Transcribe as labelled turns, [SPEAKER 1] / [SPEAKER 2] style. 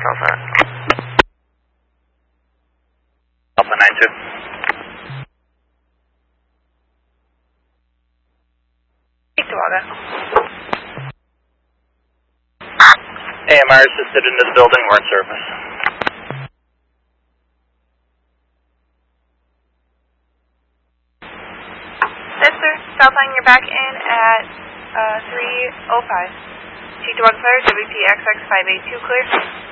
[SPEAKER 1] Alpha.
[SPEAKER 2] Alpha 92.
[SPEAKER 1] Iguaga.
[SPEAKER 2] AMR assisted in this building, we're in service.
[SPEAKER 1] Yes, sir. Southline, you're back in at 3:05. Chief Dog Fire, WPXX 582 clear.